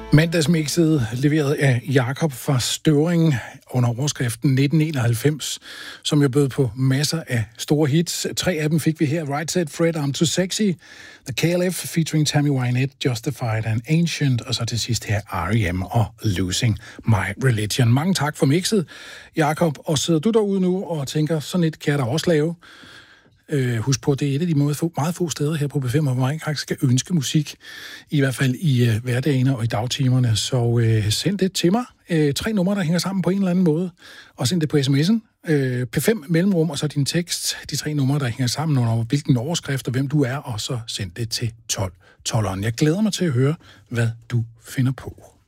Mandagsmixet leveret af Jakob fra Støvring under overskriften 1991, som jo bød på masser af store hits. 3 af dem fik vi her. Right Said Fred, I'm Too Sexy, The KLF featuring Tammy Wynette, Justified and Ancient, og så til sidst her R.E.M. og Losing My Religion. Mange tak for mixet, Jakob. Og sidder du derude nu og tænker, sådan et kan jeg da også lave? Husk på, det er et af de meget få steder her på B5, hvor man ikke skal ønske musik, i hvert fald i hverdagen og i dagtimerne. Så send det til mig. 3 numre, der hænger sammen på en eller anden måde, og send det på sms'en. P5 mellemrum, og så din tekst. De 3 numre, der hænger sammen under hvilken overskrift og hvem du er, og så send det til 12. Jeg glæder mig til at høre, hvad du finder på.